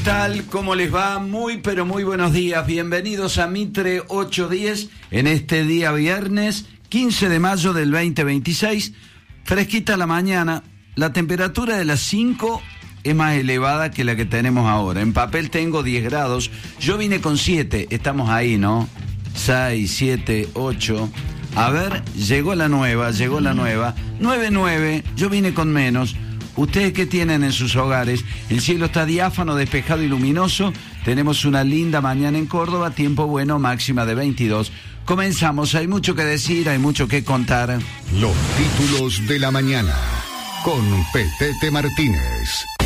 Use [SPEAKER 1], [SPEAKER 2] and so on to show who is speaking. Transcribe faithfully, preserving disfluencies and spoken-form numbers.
[SPEAKER 1] ¿Qué tal? ¿Cómo les va? Muy pero muy buenos días. Bienvenidos a Mitre ocho diez en este día viernes quince de mayo del veinte veintiséis. Fresquita la mañana. La temperatura de las cinco es más elevada que la que tenemos ahora. En papel tengo diez grados. Yo vine con siete. Estamos ahí, ¿no? seis, siete, ocho. A ver, llegó la nueva, llegó la nueva. nueve, nueve. Yo vine con menos. ¿Ustedes qué tienen en sus hogares? El cielo está diáfano, despejado y luminoso. Tenemos una linda mañana en Córdoba, tiempo bueno, máxima de veintidós. Comenzamos, hay mucho que decir, hay mucho que contar.
[SPEAKER 2] Los títulos de la mañana, con Petete Martínez.